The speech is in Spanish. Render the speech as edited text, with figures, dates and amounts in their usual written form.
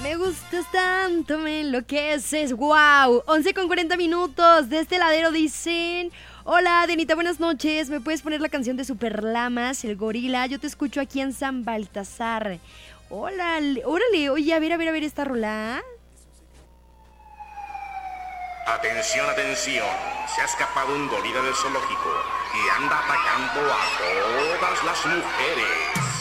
Me gustas tanto, me enloqueces. ¡Wow! 11:40. De este ladero dicen: hola, Denita, buenas noches. ¿Me puedes poner la canción de Super Lamas, el gorila? Yo te escucho aquí en San Baltasar. Hola, órale. Oye, a ver esta rola. Atención, atención. Se ha escapado un gorila del zoológico y anda atacando a todas las mujeres.